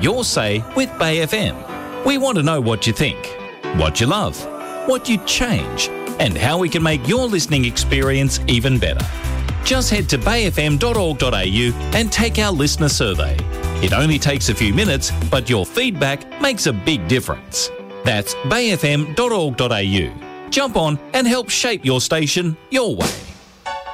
your say with Bay FM. We want to know what you think, what you love, what you'd change, and how we can make your listening experience even better. Just head to bayfm.org.au and take our listener survey. It only takes a few minutes, but your feedback makes a big difference. That's bayfm.org.au. Jump on and help shape your station your way.